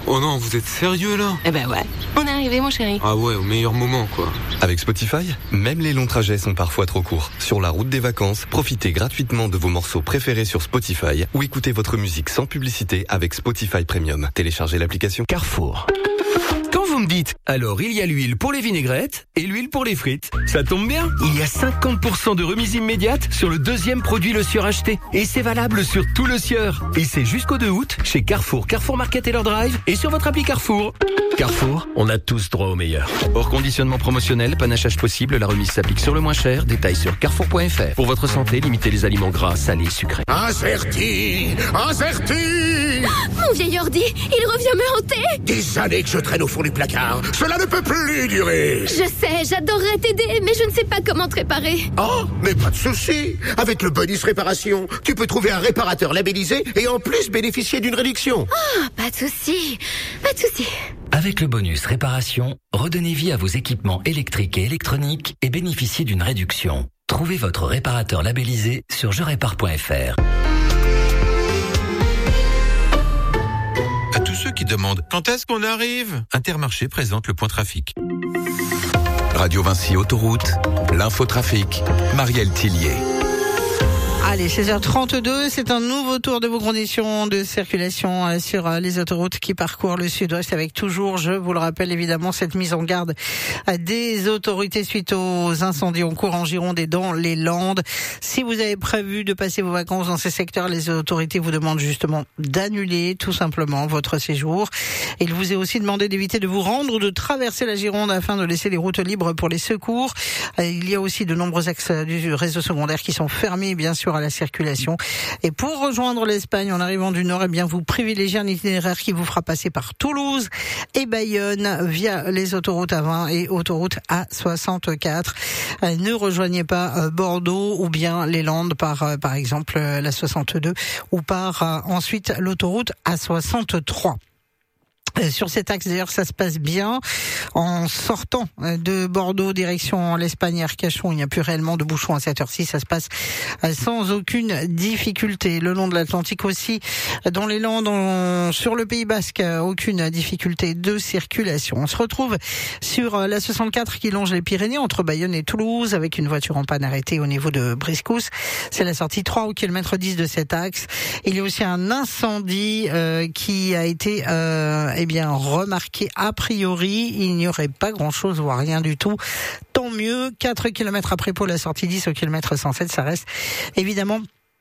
Oh non, vous êtes sérieux là? Eh ben ouais, on est arrivé mon chéri. Ah ouais, au meilleur moment quoi. Avec Spotify, même les longs trajets sont parfois trop courts. Sur la route des vacances, profitez gratuitement de vos morceaux préférés sur Spotify ou écoutez votre musique sans publicité avec Spotify Premium. Téléchargez l'application Carrefour. Quand vous me dites, alors il y a l'huile pour les vinaigrettes et l'huile pour les frites. Ça tombe bien, il y a 50% de remise immédiate sur le deuxième produit Le Sieur acheté. Et c'est valable sur tout Le Sieur. Et c'est jusqu'au 2 août chez Carrefour, Carrefour Market et leur drive et sur votre appli Carrefour. Carrefour, on a tous droit au meilleur. Hors conditionnement promotionnel, panachage possible, la remise s'applique sur le moins cher. Détails sur carrefour.fr. Pour votre santé, limitez les aliments gras, salés, sucrés. Incerti. Mon vieil ordi, il revient me hanter. Des années que je traîne au fond du placard. Cela ne peut plus durer. Je sais, j'adorerais t'aider, mais je ne sais pas comment te réparer. Oh, mais pas de souci. Avec le bonus réparation, tu peux trouver un réparateur labellisé et en plus bénéficier d'une réduction. Oh, pas de souci. Avec le bonus réparation, redonnez vie à vos équipements électriques et électroniques et bénéficiez d'une réduction. Trouvez votre réparateur labellisé sur jerépare.fr. À tous ceux qui demandent quand est-ce qu'on arrive, Intermarché présente le point trafic. Radio Vinci Autoroute, l'infotrafic, Marielle Tillier. Allez, 16h32, c'est un nouveau tour de vos conditions de circulation sur les autoroutes qui parcourent le sud-ouest avec toujours, je vous le rappelle évidemment, cette mise en garde des autorités suite aux incendies en cours en Gironde et dans les Landes. Si vous avez prévu de passer vos vacances dans ces secteurs, les autorités vous demandent justement d'annuler tout simplement votre séjour. Il vous est aussi demandé d'éviter de vous rendre ou de traverser la Gironde afin de laisser les routes libres pour les secours. Il y a aussi de nombreux axes du réseau secondaire qui sont fermés, bien sûr, à la circulation. Et pour rejoindre l'Espagne en arrivant du nord, eh bien, vous privilégiez un itinéraire qui vous fera passer par Toulouse et Bayonne via les autoroutes A20 et autoroute A64. Ne rejoignez pas Bordeaux ou bien les Landes par exemple la 62 ou par ensuite l'autoroute A63. Sur cet axe, d'ailleurs, ça se passe bien. En sortant de Bordeaux, direction l'Espagne, Arcachon, il n'y a plus réellement de bouchons à cette heure-ci. Ça se passe sans aucune difficulté. Le long de l'Atlantique aussi, dans les Landes, sur le Pays Basque, aucune difficulté de circulation. On se retrouve sur la 64 qui longe les Pyrénées, entre Bayonne et Toulouse, avec une voiture en panne arrêtée au niveau de Briscousse. C'est la sortie 3 au kilomètre 10 de cet axe. Il y a aussi un incendie qui a été remarqué a priori. Il n'y aurait pas grand-chose, voire rien du tout. Tant mieux. 4 km après Pau, la sortie 10 au kilomètre 107, ça reste évidemment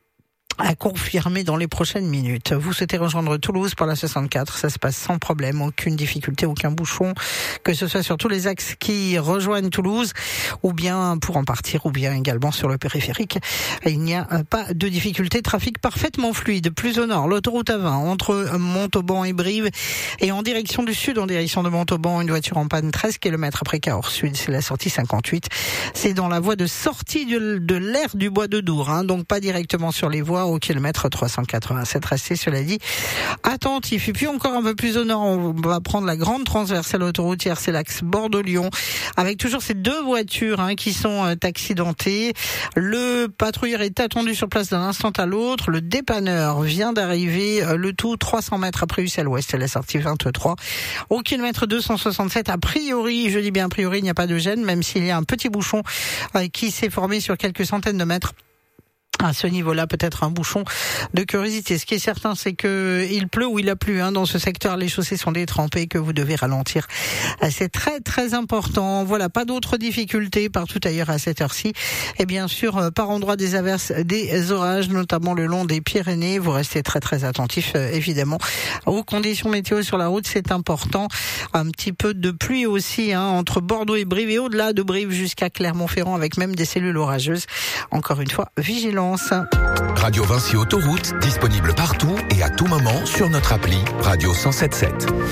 à confirmer dans les prochaines minutes. Vous souhaitez rejoindre Toulouse pour la 64, ça se passe sans problème, aucune difficulté, aucun bouchon, que ce soit sur tous les axes qui rejoignent Toulouse, ou bien pour en partir, ou bien également sur le périphérique. Il n'y a pas de difficulté, trafic parfaitement fluide. Plus au nord, l'autoroute A20 entre Montauban et Brive, et en direction du sud, en direction de Montauban, une voiture en panne 13 km après Cahors Sud, c'est la sortie 58. C'est dans la voie de sortie de l'aire du Bois de Dour, donc pas directement sur les voies, au kilomètre 387. Restez, cela dit, attentif. Et puis encore un peu plus au nord, on va prendre la grande transversale autoroutière, c'est l'axe Bordeaux-Lyon, avec toujours ces deux voitures qui sont accidentées. Le patrouilleur est attendu sur place d'un instant à l'autre. Le dépanneur vient d'arriver, le tout 300 mètres après Ussel-Ouest, c'est la sortie 23. Au kilomètre 267, a priori, je dis bien a priori, il n'y a pas de gêne, même s'il y a un petit bouchon qui s'est formé sur quelques centaines de mètres. À ce niveau-là, peut-être un bouchon de curiosité. Ce qui est certain, c'est que il pleut ou il a plu dans ce secteur. Les chaussées sont détrempées, que vous devez ralentir. C'est très, très important. Voilà, pas d'autres difficultés partout ailleurs à cette heure-ci. Et bien sûr, par endroit des averses, des orages, notamment le long des Pyrénées. Vous restez très, très attentifs, évidemment, aux conditions météo sur la route. C'est important. Un petit peu de pluie aussi, entre Bordeaux et Brive, et au-delà de Brive jusqu'à Clermont-Ferrand, avec même des cellules orageuses. Encore une fois, vigilance. Radio Vinci Autoroute, disponible partout et à tout moment sur notre appli Radio 107.7.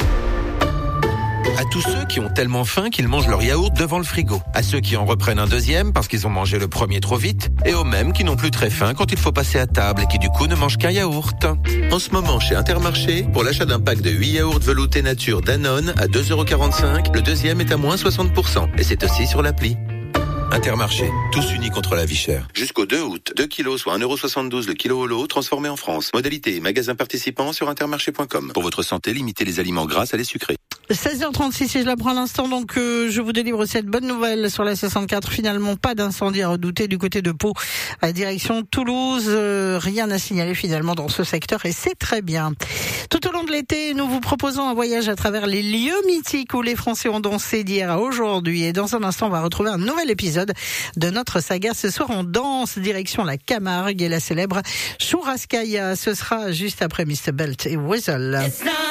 À tous ceux qui ont tellement faim qu'ils mangent leur yaourt devant le frigo. À ceux qui en reprennent un deuxième parce qu'ils ont mangé le premier trop vite. Et aux mêmes qui n'ont plus très faim quand il faut passer à table et qui du coup ne mangent qu'un yaourt. En ce moment chez Intermarché, pour l'achat d'un pack de 8 yaourts veloutés nature Danone à 2,45 €, le deuxième est à moins 60%. Et c'est aussi sur l'appli. Intermarché, tous unis contre la vie chère. Jusqu'au 2 août, 2 kilos, soit 1,72€ le kilo au lot, transformé en France. Modalité et magasin participant sur intermarché.com. Pour votre santé, limitez les aliments gras à les sucrés. 16h36, et je la prends à l'instant, donc je vous délivre cette bonne nouvelle sur la 64. Finalement, pas d'incendie à redouter du côté de Pau, à direction Toulouse. Rien à signaler finalement dans ce secteur, et c'est très bien. Tout au long de l'été, nous vous proposons un voyage à travers les lieux mythiques où les Français ont dansé d'hier à aujourd'hui. Et dans un instant, on va retrouver un nouvel épisode de notre saga. Ce soir, on danse direction la Camargue et la célèbre Churrascaria. Ce sera juste après Mr. Belt et Whistle.